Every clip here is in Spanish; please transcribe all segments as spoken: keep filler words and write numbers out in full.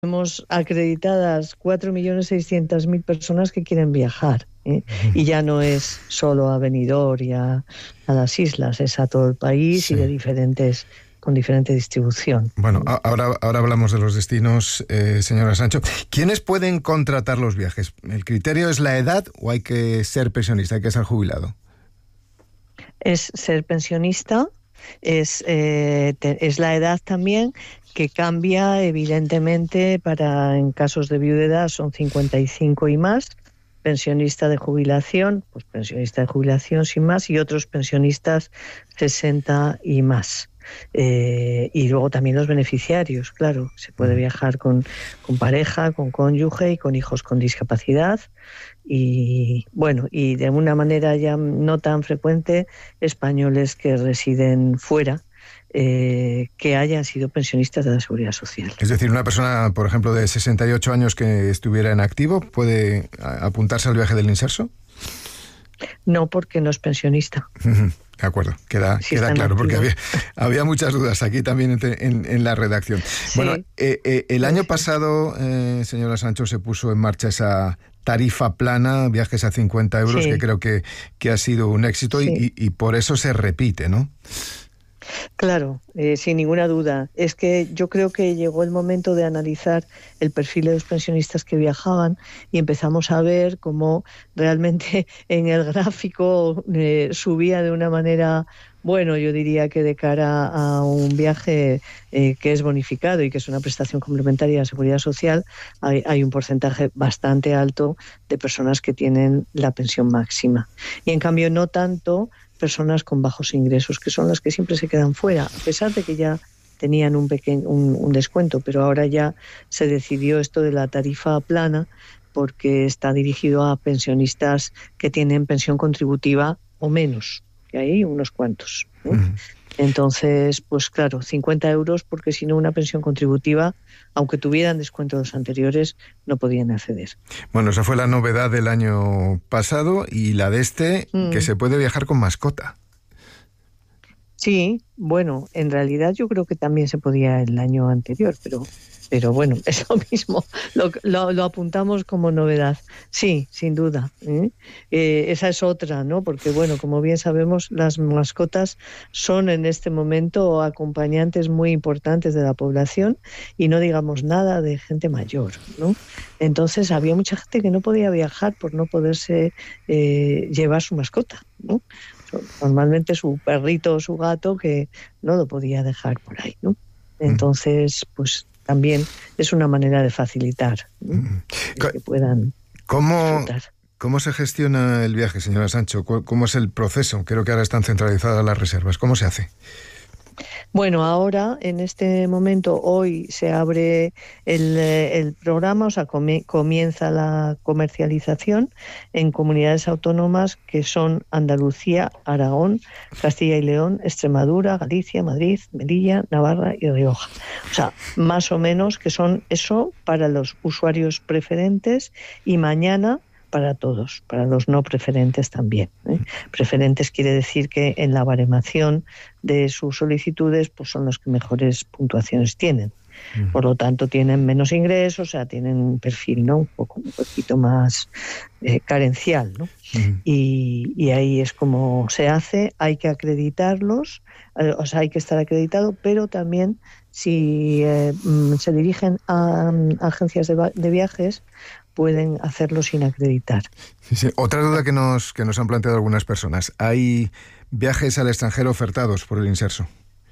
Tenemos acreditadas cuatro millones seiscientas mil personas que quieren viajar, ¿eh? Uh-huh. Y ya no es solo a Benidorm y a, a las islas, es a todo el país, sí. Y de diferentes, con diferente distribución. Bueno, ahora, ahora hablamos de los destinos, eh, señora Sancho. ¿Quiénes pueden contratar los viajes? ¿El criterio es la edad o hay que ser pensionista, hay que ser jubilado? Es ser pensionista, es, eh, te, es la edad también, que cambia evidentemente para, en casos de viudedad son cincuenta y cinco y más, pensionista de jubilación, pues pensionista de jubilación sin más, y otros pensionistas sesenta y más. Eh, y luego también los beneficiarios, claro, se puede viajar con, con pareja, con cónyuge y con hijos con discapacidad. Y bueno, y de una manera ya no tan frecuente, españoles que residen fuera, eh, que hayan sido pensionistas de la Seguridad Social. Es decir, una persona, por ejemplo, de sesenta y ocho años que estuviera en activo, ¿puede apuntarse al viaje del inserso? No, porque no es pensionista. De acuerdo, queda, sí, queda claro, porque había, había muchas dudas aquí también en, en, en la redacción. Sí. Bueno, eh, eh, el año pasado, eh, señora Sancho, se puso en marcha esa tarifa plana, viajes a cincuenta euros, sí. que creo que, que ha sido un éxito, sí. y, y por eso se repite, ¿no? Claro, eh, sin ninguna duda. Es que yo creo que llegó el momento de analizar el perfil de los pensionistas que viajaban y empezamos a ver cómo realmente en el gráfico eh, subía de una manera, bueno, yo diría que de cara a un viaje eh, que es bonificado y que es una prestación complementaria de la Seguridad Social, hay, hay un porcentaje bastante alto de personas que tienen la pensión máxima. Y en cambio no tanto personas con bajos ingresos, que son las que siempre se quedan fuera, a pesar de que ya tenían un pequeño un, un descuento, pero ahora ya se decidió esto de la tarifa plana porque está dirigido a pensionistas que tienen pensión contributiva o menos, que hay unos cuantos, ¿no? Uh-huh. Entonces, pues claro, cincuenta euros, porque si no una pensión contributiva, aunque tuvieran descuento los anteriores, no podían acceder. Bueno, esa fue la novedad del año pasado y la de este, mm. que se puede viajar con mascota. Sí, bueno, en realidad yo creo que también se podía el año anterior, pero... Pero bueno, eso mismo, lo, lo, lo apuntamos como novedad. Sí, sin duda. ¿eh? Eh, esa es otra, ¿no? Porque bueno, como bien sabemos, las mascotas son en este momento acompañantes muy importantes de la población y no digamos nada de gente mayor, ¿no? Entonces había mucha gente que no podía viajar por no poderse eh, llevar su mascota, ¿no? Normalmente su perrito o su gato que no lo podía dejar por ahí, ¿no? Entonces, pues también es una manera de facilitar, ¿no? que puedan ¿Cómo, disfrutar. ¿Cómo se gestiona el viaje, señora Sancho? ¿Cómo es el proceso? Creo que ahora están centralizadas las reservas. ¿Cómo se hace? Bueno, ahora, en este momento, hoy se abre el, el programa, o sea, come, comienza la comercialización en comunidades autónomas que son Andalucía, Aragón, Castilla y León, Extremadura, Galicia, Madrid, Melilla, Navarra y Rioja. O sea, más o menos que son eso para los usuarios preferentes y mañana para todos, para los no preferentes también, ¿eh? Preferentes quiere decir que en la baremación de sus solicitudes pues son los que mejores puntuaciones tienen. Uh-huh. Por lo tanto, tienen menos ingresos, o sea, tienen un perfil, ¿no? Un poco, un poquito más eh, carencial, ¿no? Uh-huh. Y, y ahí es como se hace, hay que acreditarlos, eh, o sea, hay que estar acreditado, pero también si eh, se dirigen a, a agencias de, de viajes, pueden hacerlo sin acreditar. Sí, sí. Otra duda que nos, que nos han planteado algunas personas. ¿Hay viajes al extranjero ofertados por el inserso?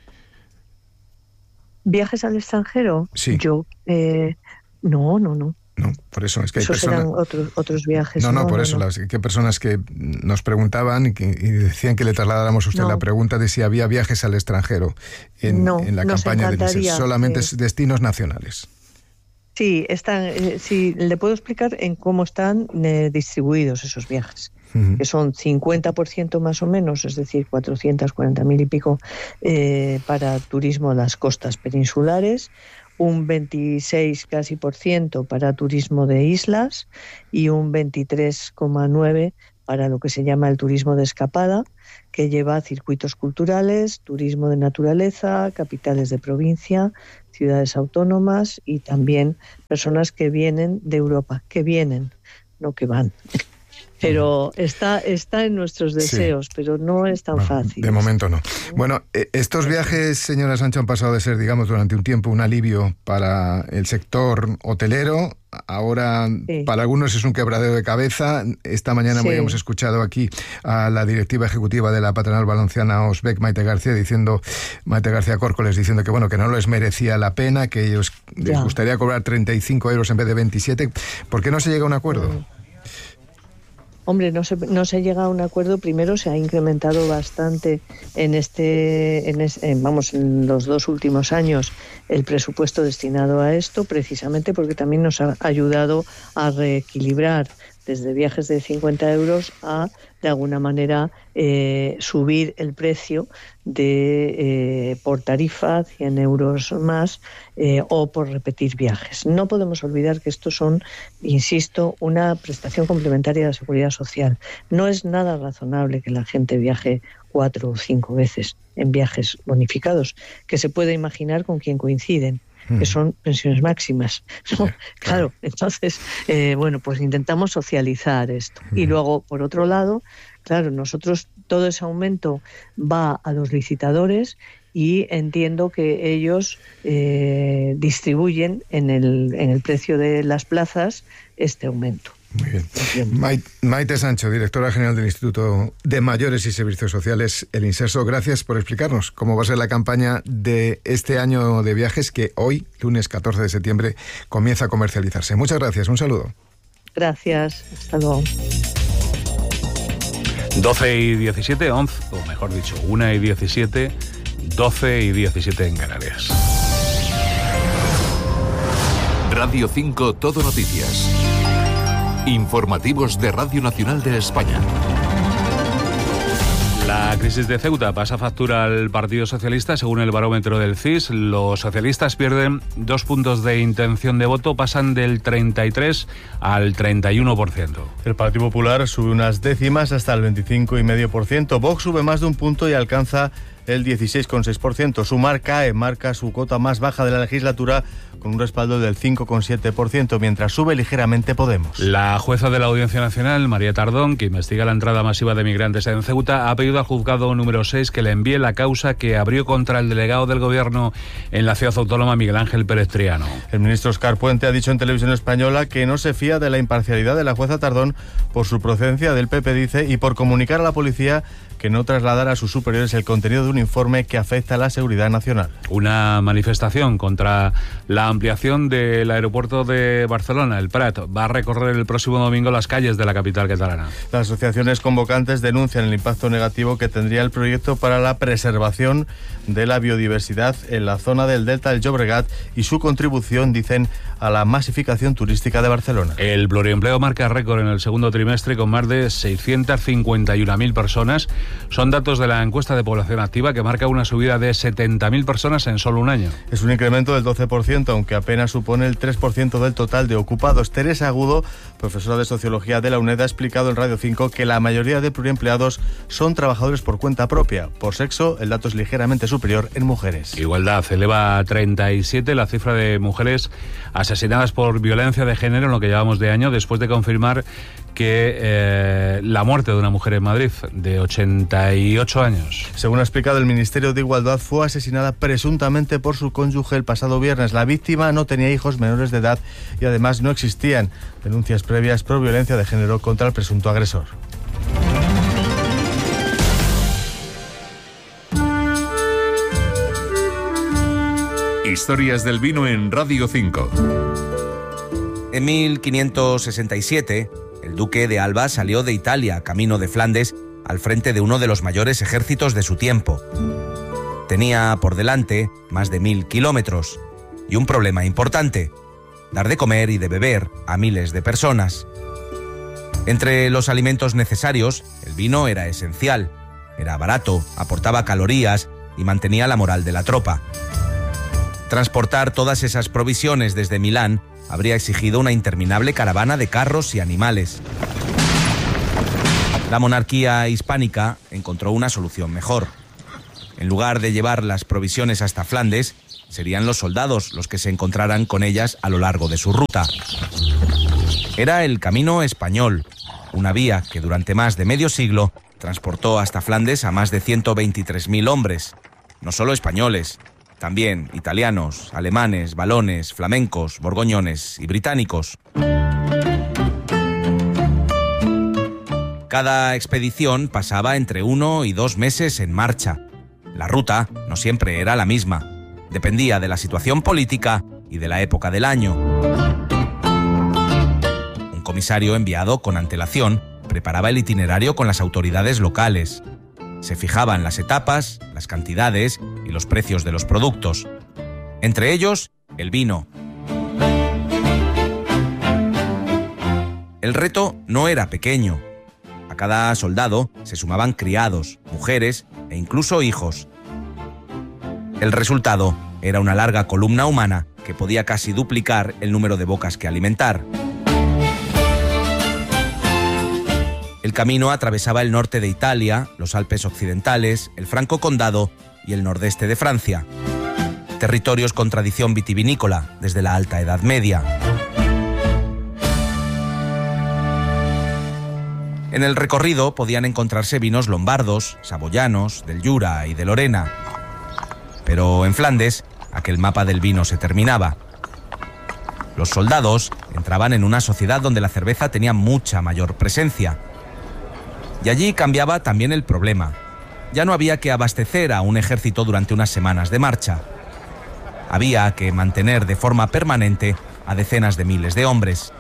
¿Viajes al extranjero? Sí. Yo, eh, no, no, no. No, por eso es que hay Esos personas... serán otros, otros viajes. No, no, no por no, eso. no. Las que hay personas que nos preguntaban y, que, y decían que le trasladáramos a usted no. la pregunta de si había viajes al extranjero en, no, en la campaña del inserso. Solamente eh... destinos nacionales. Sí, están, eh, sí, le puedo explicar en cómo están eh, distribuidos esos viajes, uh-huh. que son cincuenta por ciento más o menos, es decir, cuatrocientos cuarenta mil y pico eh, para turismo a las costas peninsulares, un veintiséis casi por ciento para turismo de islas y un veintitrés coma nueve por ciento para lo que se llama el turismo de escapada, que lleva circuitos culturales, turismo de naturaleza, capitales de provincia, ciudades autónomas y también personas que vienen de Europa, que vienen, no que van. Pero está, está en nuestros deseos, sí. pero no es tan bueno, fácil. De momento no. Bueno, estos viajes, señora Sancho, han pasado de ser, digamos, durante un tiempo un alivio para el sector hotelero. Ahora, sí. para algunos es un quebradero de cabeza. Esta mañana sí. hemos escuchado aquí a la directiva ejecutiva de la patronal valenciana Osbec, Maite García, diciendo, Maite García Córcoles, diciendo que bueno, que no les merecía la pena, que ellos ya. les gustaría cobrar treinta y cinco euros en vez de veintisiete. ¿Por qué no se llega a un acuerdo? Sí. Hombre, no se, no se llega a un acuerdo. Primero, se ha incrementado bastante en este, en, es, en, vamos, en los dos últimos años el presupuesto destinado a esto, precisamente porque también nos ha ayudado a reequilibrar desde viajes de cincuenta euros a, de alguna manera, eh, subir el precio de eh, por tarifa, cien euros más, eh, o por repetir viajes. No podemos olvidar que estos son, insisto, una prestación complementaria de la Seguridad Social. No es nada razonable que la gente viaje cuatro o cinco veces en viajes bonificados, que se puede imaginar con quien coinciden, que son pensiones máximas, ¿no? Sí, claro. claro, entonces, eh, bueno, pues intentamos socializar esto. Y luego, por otro lado, claro, nosotros, todo ese aumento va a los licitadores y entiendo que ellos eh, distribuyen en el, en el precio de las plazas este aumento. Muy bien. Maite, Maite Sancho, directora general del Instituto de Mayores y Servicios Sociales, el Inserso, gracias por explicarnos cómo va a ser la campaña de este año de viajes que hoy, lunes catorce de septiembre, comienza a comercializarse. Muchas gracias, un saludo. Gracias, hasta luego. doce y diecisiete, once, o mejor dicho, una y diecisiete, doce y diecisiete en Canarias. Radio cinco, Todo Noticias. Informativos de Radio Nacional de España. La crisis de Ceuta pasa factura al Partido Socialista. Según el barómetro del C I S, los socialistas pierden dos puntos de intención de voto, pasan del treinta y tres al treinta y uno por ciento. El Partido Popular sube unas décimas hasta el veinticinco coma cinco por ciento. Vox sube más de un punto y alcanza el dieciséis coma seis por ciento. Sumar cae, marca su cota más baja de la legislatura con un respaldo del cinco coma siete por ciento, mientras sube ligeramente Podemos. La jueza de la Audiencia Nacional, María Tardón, que investiga la entrada masiva de migrantes en Ceuta, ha pedido al juzgado número seis que le envíe la causa que abrió contra el delegado del Gobierno en la ciudad autónoma, Miguel Ángel Pérez Triano. El ministro Óscar Puente ha dicho en Televisión Española que no se fía de la imparcialidad de la jueza Tardón por su procedencia del P P, dice, y por comunicar a la policía que no trasladara a sus superiores el contenido de un informe que afecta a la seguridad nacional. Una manifestación contra la ampliación del aeropuerto de Barcelona, el Prat, va a recorrer el próximo domingo las calles de la capital catalana. Las asociaciones convocantes denuncian el impacto negativo que tendría el proyecto para la preservación de la biodiversidad en la zona del Delta del Llobregat y su contribución, dicen, a la masificación turística de Barcelona. El pluriempleo marca récord en el segundo trimestre con más de seiscientas cincuenta y una mil personas. Son datos de la encuesta de población activa que marca una subida de setenta mil personas en solo un año. Es un incremento del doce por ciento, aunque apenas supone el tres por ciento del total de ocupados. Teresa Agudo, profesora de Sociología de la UNED, ha explicado en Radio cinco que la mayoría de pluriempleados son trabajadores por cuenta propia. Por sexo, el dato es ligeramente superior en mujeres. Igualdad eleva a treinta y siete la cifra de mujeres asesinadas por violencia de género en lo que llevamos de año, después de confirmar que eh, la muerte de una mujer en Madrid de ochenta y ocho años. Según ha explicado el Ministerio de Igualdad, fue asesinada presuntamente por su cónyuge el pasado viernes. La víctima no tenía hijos menores de edad y además no existían denuncias previas por violencia de género contra el presunto agresor. Historias del vino en Radio cinco. En mil quinientos sesenta y siete, el duque de Alba salió de Italia, camino de Flandes, al frente de uno de los mayores ejércitos de su tiempo. Tenía por delante más de mil kilómetros y un problema importante: dar de comer y de beber a miles de personas. Entre los alimentos necesarios, el vino era esencial. Era barato, aportaba calorías y mantenía la moral de la tropa. Transportar todas esas provisiones desde Milán habría exigido una interminable caravana de carros y animales. La monarquía hispánica encontró una solución mejor. En lugar de llevar las provisiones hasta Flandes, serían los soldados los que se encontraran con ellas a lo largo de su ruta. Era el Camino Español, una vía que durante más de medio siglo transportó hasta Flandes a más de ciento veintitrés mil hombres, no solo españoles, también italianos, alemanes, valones, flamencos, borgoñones y británicos. Cada expedición pasaba entre uno y dos meses en marcha. La ruta no siempre era la misma. Dependía de la situación política y de la época del año. Un comisario enviado con antelación preparaba el itinerario con las autoridades locales. Se fijaban las etapas, las cantidades y los precios de los productos. Entre ellos, el vino. El reto no era pequeño. A cada soldado se sumaban criados, mujeres e incluso hijos. El resultado era una larga columna humana que podía casi duplicar el número de bocas que alimentar. El camino atravesaba el norte de Italia, los Alpes occidentales, el Franco Condado y el nordeste de Francia. Territorios con tradición vitivinícola desde la Alta Edad Media. En el recorrido podían encontrarse vinos lombardos, saboyanos, del Jura y de Lorena. Pero en Flandes, aquel mapa del vino se terminaba. Los soldados entraban en una sociedad donde la cerveza tenía mucha mayor presencia. Y allí cambiaba también el problema. Ya no había que abastecer a un ejército durante unas semanas de marcha. Había que mantener de forma permanente a decenas de miles de hombres.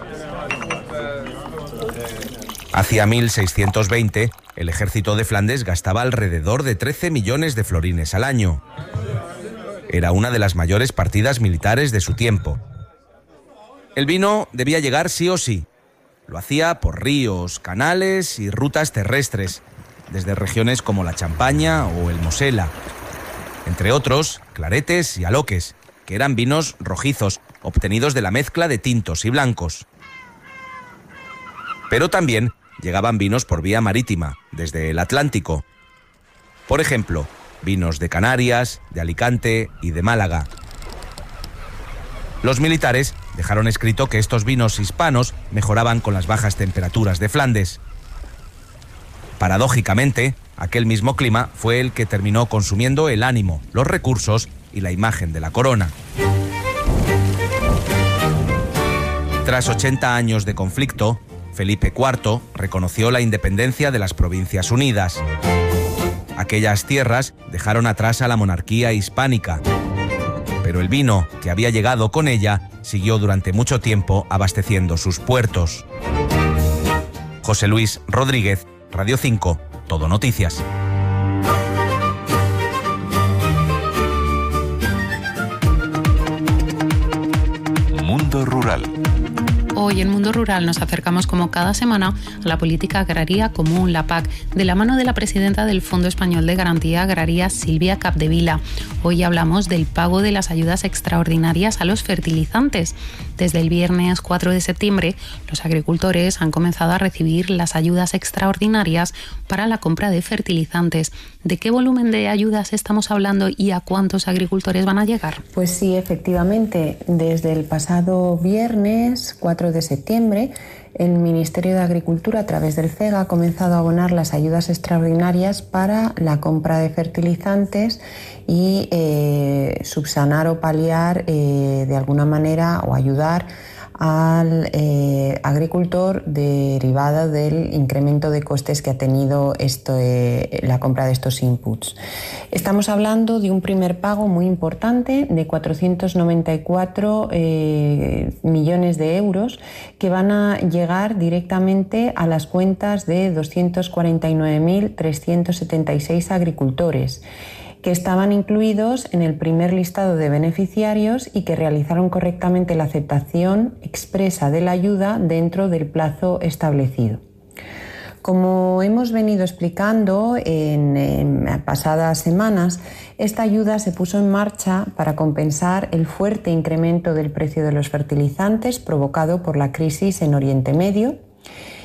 Hacia mil seiscientos veinte, el ejército de Flandes gastaba alrededor de trece millones de florines al año. Era una de las mayores partidas militares de su tiempo. El vino debía llegar sí o sí. Lo hacía por ríos, canales y rutas terrestres, desde regiones como la Champaña o el Mosela. Entre otros, claretes y aloques, que eran vinos rojizos, obtenidos de la mezcla de tintos y blancos. Pero también llegaban vinos por vía marítima, desde el Atlántico. Por ejemplo, vinos de Canarias, de Alicante y de Málaga. Los militares dejaron escrito que estos vinos hispanos mejoraban con las bajas temperaturas de Flandes. Paradójicamente, aquel mismo clima fue el que terminó consumiendo el ánimo, los recursos y la imagen de la corona. Tras ochenta años de conflicto, Felipe cuarto reconoció la independencia de las Provincias Unidas. Aquellas tierras dejaron atrás a la monarquía hispánica, pero el vino que había llegado con ella siguió durante mucho tiempo abasteciendo sus puertos. José Luis Rodríguez, Radio cinco, Todo Noticias. Mundo Rural. Hoy en Mundo Rural nos acercamos como cada semana a la política agraria común, la P A C, de la mano de la presidenta del Fondo Español de Garantía Agraria, Silvia Capdevila. Hoy hablamos del pago de las ayudas extraordinarias a los fertilizantes. Desde el viernes cuatro de septiembre, los agricultores han comenzado a recibir las ayudas extraordinarias para la compra de fertilizantes. ¿De qué volumen de ayudas estamos hablando y a cuántos agricultores van a llegar? Pues sí, efectivamente, desde el pasado viernes cuatro de septiembre, el Ministerio de Agricultura, a través del CEGA, ha comenzado a abonar las ayudas extraordinarias para la compra de fertilizantes y eh, subsanar o paliar eh, de alguna manera o ayudar al eh, agricultor derivada del incremento de costes que ha tenido esto, eh, la compra de estos inputs. Estamos hablando de un primer pago muy importante de cuatrocientos noventa y cuatro eh, millones de euros que van a llegar directamente a las cuentas de doscientos cuarenta y nueve mil trescientos setenta y seis agricultores, que estaban incluidos en el primer listado de beneficiarios y que realizaron correctamente la aceptación expresa de la ayuda dentro del plazo establecido. Como hemos venido explicando en, en pasadas semanas, esta ayuda se puso en marcha para compensar el fuerte incremento del precio de los fertilizantes provocado por la crisis en Oriente Medio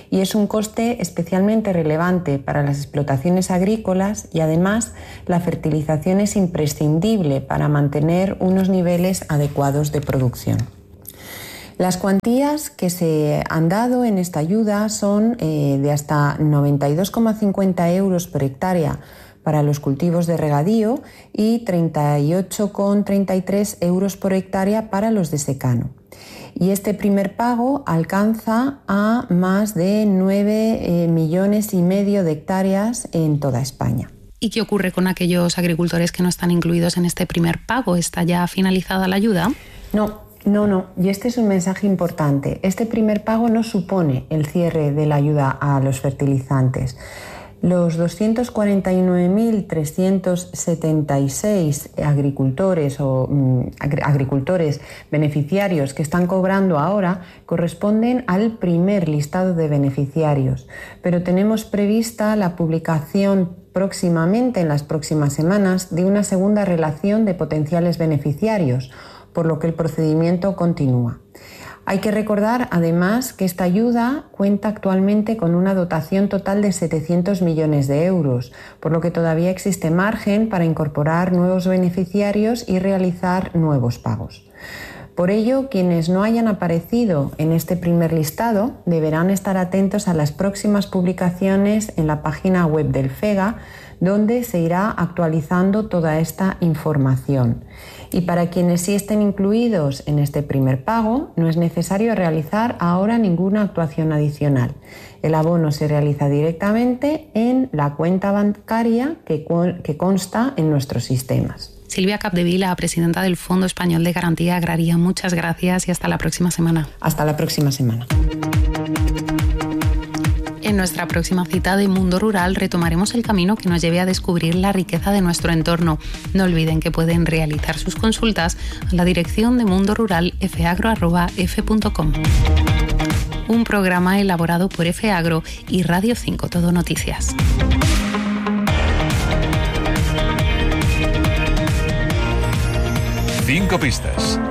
y es un coste especialmente relevante para las explotaciones agrícolas y además la fertilización es imprescindible para mantener unos niveles adecuados de producción. Las cuantías que se han dado en esta ayuda son eh, de hasta noventa y dos coma cincuenta euros por hectárea para los cultivos de regadío y treinta y ocho coma treinta y tres euros por hectárea para los de secano. Y este primer pago alcanza a más de nueve eh, millones y medio de hectáreas en toda España. ¿Y qué ocurre con aquellos agricultores que no están incluidos en este primer pago? ¿Está ya finalizada la ayuda? No. No, no, y este es un mensaje importante. Este primer pago no supone el cierre de la ayuda a los fertilizantes. Los doscientos cuarenta y nueve mil trescientos setenta y seis agricultores o um, agricultores beneficiarios que están cobrando ahora corresponden al primer listado de beneficiarios, pero tenemos prevista la publicación próximamente, en las próximas semanas, de una segunda relación de potenciales beneficiarios, por lo que el procedimiento continúa. Hay que recordar, además, que esta ayuda cuenta actualmente con una dotación total de setecientos millones de euros, por lo que todavía existe margen para incorporar nuevos beneficiarios y realizar nuevos pagos. Por ello, quienes no hayan aparecido en este primer listado deberán estar atentos a las próximas publicaciones en la página web del FEGA, donde se irá actualizando toda esta información. Y para quienes sí estén incluidos en este primer pago, no es necesario realizar ahora ninguna actuación adicional. El abono se realiza directamente en la cuenta bancaria que, que consta en nuestros sistemas. Silvia Capdevila, presidenta del Fondo Español de Garantía Agraria, muchas gracias y hasta la próxima semana. Hasta la próxima semana. En nuestra próxima cita de Mundo Rural retomaremos el camino que nos lleve a descubrir la riqueza de nuestro entorno. No olviden que pueden realizar sus consultas a la dirección de Mundo Rural efeagro arroba efe punto com. Un programa elaborado por Efeagro y Radio cinco Todo Noticias. Cinco pistas.